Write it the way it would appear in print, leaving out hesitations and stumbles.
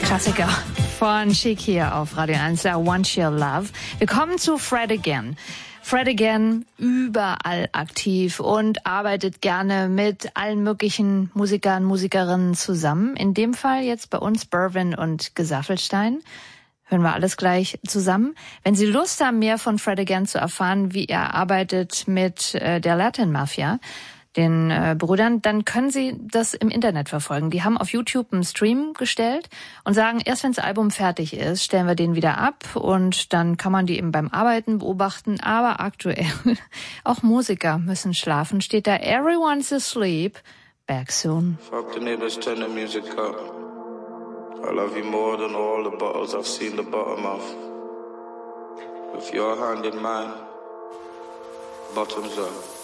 Klassiker von Chic hier auf Radio 1, I Want Your Love. Wir kommen zu Fred Again. Fred Again, überall aktiv und arbeitet gerne mit allen möglichen Musikern, Musikerinnen zusammen. In dem Fall jetzt bei uns Berwin und Gesaffelstein. Hören wir alles gleich zusammen. Wenn Sie Lust haben, mehr von Fred Again zu erfahren, wie er arbeitet mit der Latin Mafia, den Brüdern, dann können Sie das im Internet verfolgen. Die haben auf YouTube einen Stream gestellt und sagen, erst wenn das Album fertig ist, stellen wir den wieder ab und dann kann man die eben beim Arbeiten beobachten. Aber aktuell, auch Musiker müssen schlafen, steht da Everyone's asleep, back soon. Fuck the neighbors, turn the music up. I love you more than all the bottles I've seen the bottom of. With your hand in mine, bottoms up.